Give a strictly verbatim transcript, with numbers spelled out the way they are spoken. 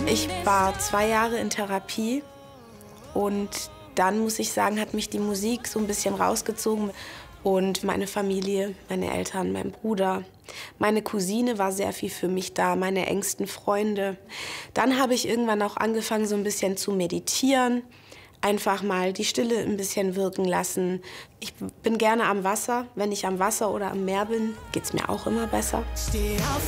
Ich war zwei Jahre in Therapie und dann, muss ich sagen, hat mich die Musik so ein bisschen rausgezogen. Und meine Familie, meine Eltern, mein Bruder, meine Cousine war sehr viel für mich da, meine engsten Freunde. Dann habe ich irgendwann auch angefangen, so ein bisschen zu meditieren. Einfach mal die Stille ein bisschen wirken lassen. Ich bin gerne am Wasser. Wenn ich am Wasser oder am Meer bin, geht's mir auch immer besser. Steh auf